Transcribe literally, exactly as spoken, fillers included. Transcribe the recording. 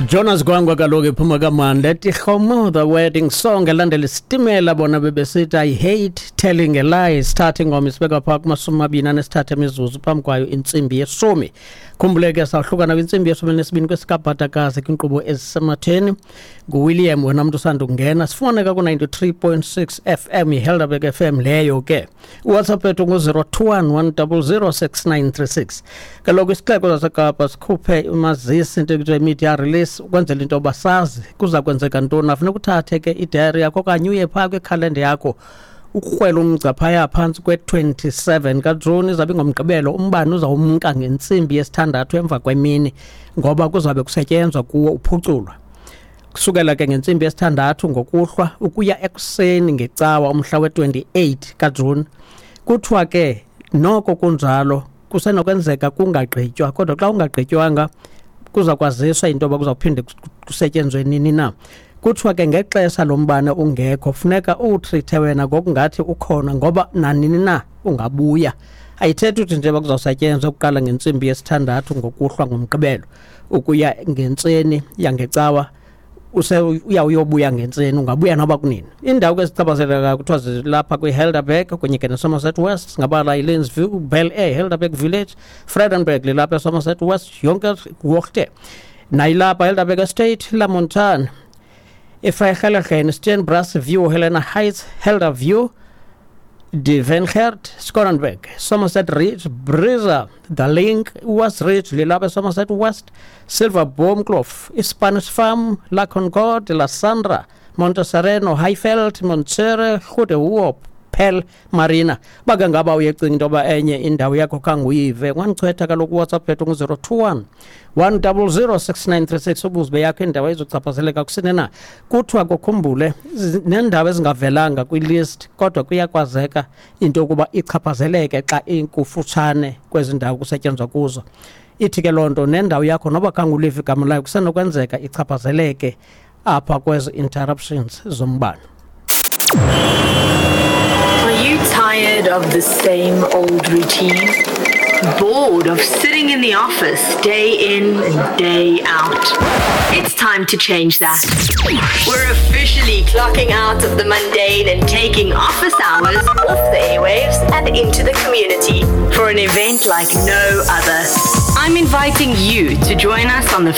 Jonas Gwangwa kaloku iphuma kamande Tikhomo the wedding song elandela isitimela bona bebesithi I hate telling a lie starting ngoma isibeka pha kumasumi amabini anesithathu imizuzu phambi kwayo intsimbi yeshumi. Khumbuleke sahlukana kwintsimbi yeshumi nesibini kwesikabhatakazi kwinkqubo ezisematheni nguWilliam wena umuntu usanda ukungena sifumaneka ku ninety-three point six F M iHelderberg F M leyo ke. WhatsApp ethu ngu zero two one one zero zero six nine three six. Kaloku isixeko saseKapa sikhuphe umazisi into ekuthiwa media release ukwenzela into basazi kuza kwenzeka ntoni afuneka uthathe ke idiary yakho okanye uye phaa kwekhalenda yakho ukrwela umgcapha yaphansi kwe twenty-seven kaJune izabe ngomgqibelo umbane uzawumka ngentsimbi yesithandathu emva kwemini ngoba kuzabe kusetyenzwa kuwo uphuculwa kusukela ke ngentsimbi yesithandathu ngokuhlwa ukuya ekuseni ngecawa umhla we twenty-eight kaJune. Kuthiwa ke noko kunjalo kusenokwenzeka kungagqitywa kodwa xa ungagqitywanga kuza kwaziswa into yoba kuzawuphinde kusetyenzwe nini na. Kuthiwa ke ngexesha lombane ungekho funeka utreathe wena ngokungathi ukhona ngoba nanini na ungabuya. Ayithethi ukuthi nje bakuzawusetyenzwa ukuqala ngentsimbi yesithandathu ngokuhlwa ngomgqibelo ukuya ngentseni yangecawa use uyawuyobuya ngentseni ungabuya noba kunini. Indawo ezichaphazeleka kuthiwa zilapha kwiHelderberg kunye ke neSomerset West ngabala iLensview, Bel Air, Helderberg Village, Vredenburg lilapha eSomerset West, yonke kuwohte nayilapha Helderberg Estate, Lamontan, eVryheiligheid, Steenbras View, Helena Heights, Helderview, De Venhert, Skorenberg, Somerset Ridge, Briza, The Link, West Ridge, lilapha Somerset West, Silver Boomkloof, Spanish Farm, La Concorde, La Sandra, Montesereno, Highveld, Montsere, Goede Hoop, Pel Marina. Baka ngaba uyecinga into yoba enye indawo yakho khange uyive wandichwetha kaloku WhatsApp ethu ngu zero two one one zero zero six nine three six ubuzwe yakho indawo ezochaphazeleka kusini na. Kuthiwa kukhumbule nendawo ezingavelanga kwilist kodwa kuyakwazeka into yokuba ichaphazeleke xa inkufutshane kwezi ndawo kusetyenzwa kuzo. Ithi ke loo nto nendawo yakho noba khange ulive igama layo kusenokwenzeka ichaphazeleke apha kwezi interruptions zombane. Are you tired of the same old routine? Bored of sitting in the office day in and day out? It's time to change that. We're officially clocking out of the mundane and taking office hours off the airwaves and into the community for an event like no other. I'm inviting you to join us on the